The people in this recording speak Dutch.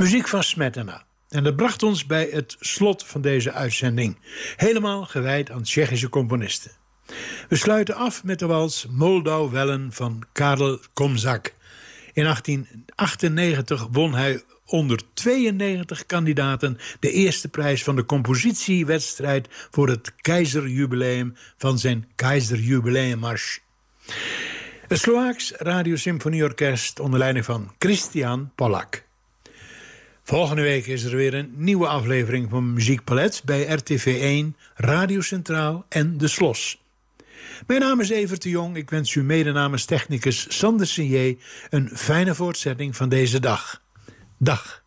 Muziek van Smetana. En dat bracht ons bij het slot van deze uitzending. Helemaal gewijd aan Tsjechische componisten. We sluiten af met de wals Moldau Wellen van Karel Komzak. In 1898 won hij onder 92 kandidaten de eerste prijs van de compositiewedstrijd voor het keizerjubileum van zijn Keizerjubileummarsch. Het Slovaaks Radiosymfonieorkest onder leiding van Christian Pollak. Volgende week is er weer een nieuwe aflevering van Muziekpalet bij RTV1, Radio Centraal en De Slos. Mijn naam is Evert de Jong. Ik wens u mede namens technicus Sander Signé een fijne voortzetting van deze dag. Dag.